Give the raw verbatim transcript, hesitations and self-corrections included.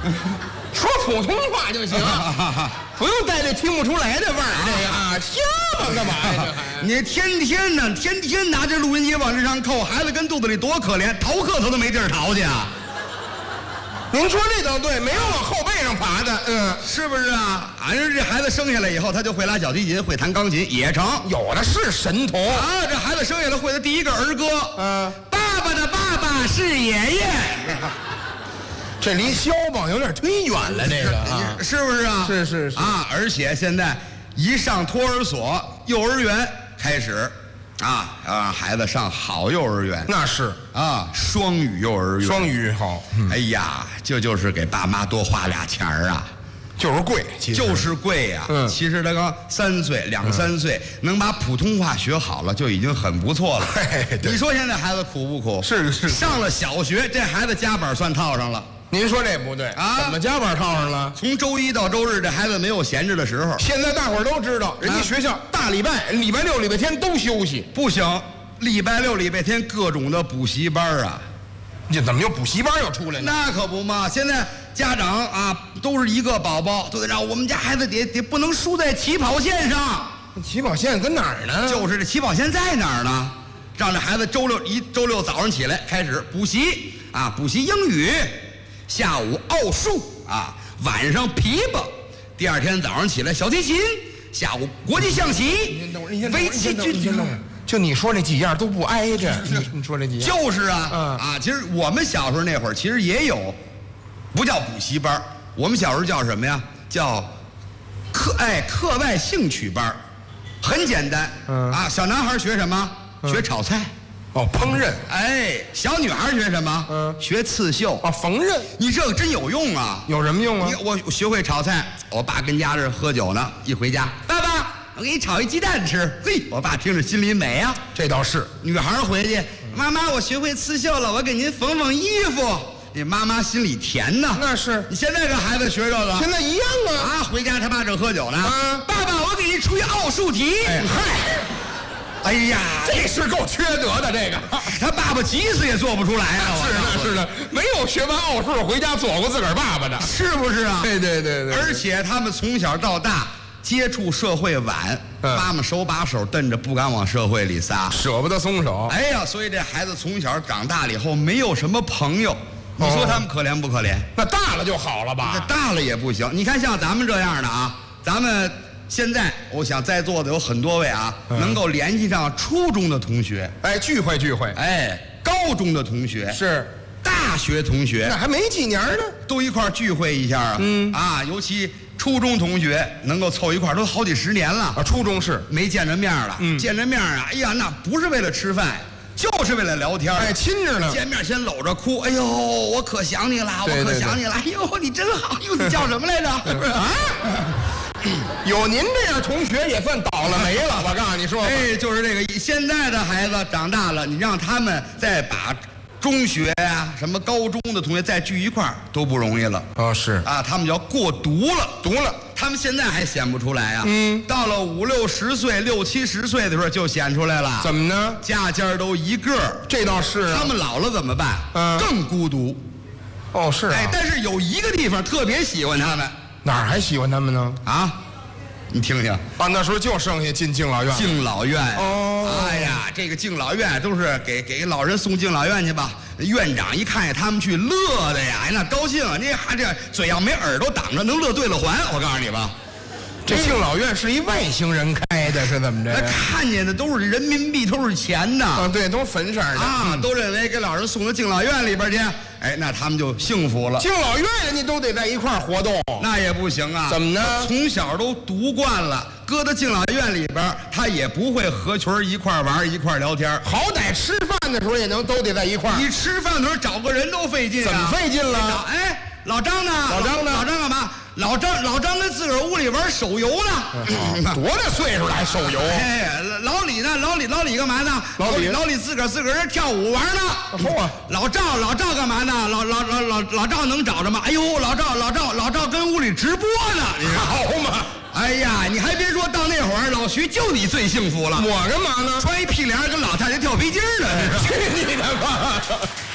说普通话就行，不用带这听不出来的味儿。这个啊，听吧干嘛呀？ 你天天呢，天天拿着录音机往这上扣，孩子跟肚子里多可怜，逃课他都没地儿逃去啊。 您说这倒对，没有往后背上爬的，嗯， 是不是啊？俺说这孩子生下来以后，他就会拉小提琴，会弹钢琴，也成。 有的是神童啊！这孩子生下来会的第一个儿歌， 嗯， 爸爸的爸爸是爷爷。 这离肖邦有点忒远了，这个啊， 是不是啊？ 是是是啊！而且现在一上托儿所、幼儿园开始，啊，要让孩子上好幼儿园。 那是啊，双语幼儿园。 双语好。 嗯、哎呀，这就是给爸妈多花俩钱儿啊。 就是贵，其实就是贵呀、啊。 嗯， 其实他刚三岁、两三岁，嗯、能把普通话学好了就已经很不错了。你说现在孩子苦不苦？ 是是。 上了小学，这孩子夹板算套上了。 您说这不对啊？ 怎么夹板套上了？ 从周一到周日，这孩子没有闲着的时候。 现在大伙儿都知道，人家学校大礼拜、礼拜六、礼拜天都休息。 不行，礼拜六、礼拜天各种的补习班啊。 这怎么又补习班又出来了？ 那可不嘛！现在家长啊都是一个宝宝，都得让我们家孩子得得不能输在起跑线上。 起跑线跟哪儿呢？ 就是这起跑线在哪儿呢？让这孩子周六一周六早上起来开始补习啊，补习英语。下午奥数啊，晚上琵琶，第二天早上起来小提琴，下午国际象棋，围棋军。 就你说这几样都不挨着，你你说这几样就是啊， 嗯、 啊，其实我们小时候那会儿其实也有，不叫补习班，我们小时候叫什么呀？叫课哎课外兴趣班，很简单， 嗯、 啊，小男孩学什么？学炒菜。 哦，烹饪。 哎，小女孩学什么？ 嗯， 学刺绣。 啊，缝纫。 你这个真有用啊！ 有什么用啊？ 你我学会炒菜，我爸跟家这喝酒呢，一回家，爸爸，我给你炒一鸡蛋吃。嘿，我爸听着心里美啊。 这倒是。 女孩回去，妈妈，我学会刺绣了，我给您缝缝衣服。你妈妈心里甜呐。 那是。 你现在这孩子学这个， 现在一样啊。 啊，回家他爸正喝酒呢。 啊， 爸爸，我给您出一奥数题。 哎嗨。 哎呀， 这是够缺德的，这个他爸爸急死也做不出来啊！ 是的，是的，没有学完奥数回家左过自个儿爸爸的， 是不是啊？ 对对对对。 而且他们从小到大接触社会晚， 嗯、 妈妈手把手瞪着，不敢往社会里撒， 舍不得松手。 哎呀，所以这孩子从小长大了以后没有什么朋友，你说他们可怜不可怜？ 那大了就好了吧？ 那大了也不行。你看像咱们这样的啊，咱们。现在我想在座的有很多位啊，嗯、能够联系上初中的同学， 哎，聚会聚会， 哎，高中的同学是， 大学同学， 那还没几年呢， 都一块聚会一下啊， 嗯啊，尤其初中同学能够凑一块，都好几十年了啊，初中是没见着面了， 嗯， 见着面啊，哎呀，那不是为了吃饭。就是为了聊天， 哎，亲着呢。 见面先搂着哭，哎呦，我可想你了，我可想你了，哎呦，你真好，哎呦，你叫什么来着？啊？ 有您这样同学也算倒了霉了，我告诉你说， 哎，就是这个。现在的孩子长大了，你让他们再把中学呀、啊、什么高中的同学再聚一块儿都不容易了。 哦，是啊，他们就要过毒了， 毒了。 他们现在还显不出来啊， 嗯， 到了五六十岁、六七十岁的时候就显出来了。 怎么呢？ 家家都一个， 这倒是、啊。 他们老了怎么办？ 嗯， 更孤独。 哦，是啊。 哎，但是有一个地方特别喜欢他们。 哪儿还喜欢他们呢？ 啊，你听听啊，那时候就剩下进敬老院。 敬老院哦， 哎呀，这个敬老院都是给给老人送敬老院去吧。院长一看见他们去，乐的呀，那高兴，你还这嘴要没耳朵挡着，能乐对了环。我告诉你吧， 这敬老院是一外星人开的，是怎么着？ 那看见的都是人民币，都是钱呐。 啊，对，都粉色的啊，嗯、都认为给老人送到敬老院里边去。哎，那他们就幸福了。 敬老院人家都得在一块儿活动， 那也不行啊。 怎么呢？ 从小都读惯了，搁到敬老院里边，他也不会合群一块玩一块聊天。 好歹吃饭的时候也能都得在一块儿。 你吃饭的时候找个人都费劲啊。 怎么费劲了？ 哎，老张呢？ 老张呢？ 老张干嘛？老张老张跟自个儿屋里玩手游呢。 嗯、多大岁数了还手游？ 哎，老李呢？老李老李干嘛呢？ 老李老李自个儿自个儿跳舞玩呢。 嚯、啊！ 老赵老赵干嘛呢？老老老老老赵能找着吗？哎呦，老赵老赵老赵跟屋里直播呢。 好嘛！ 哎呀，你还别说，到那会儿老徐就你最幸福了。 我干嘛呢？ 穿一屁帘跟老太太跳皮筋呢。 去你的吧！